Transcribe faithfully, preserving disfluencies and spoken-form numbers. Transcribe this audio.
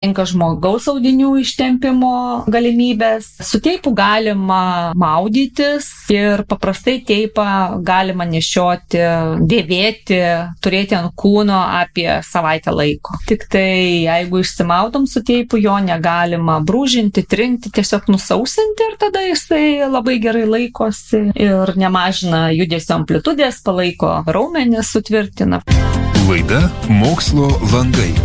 Tinka žmogaus audinių ištempimo galimybės. Su teipu galima maudytis ir paprastai teipą galima nešioti, dėvėti, turėti ant kūno apie savaitę laiko. Tik tai jeigu išsimaudom su teipu, jo negalima brūžinti, trinti, tiesiog nusausinti ir tada jisai labai gerai laikosi ir nemažina judesio amplitudės, palaiko raumenis, sutvirtina. Laida Mokslo langai.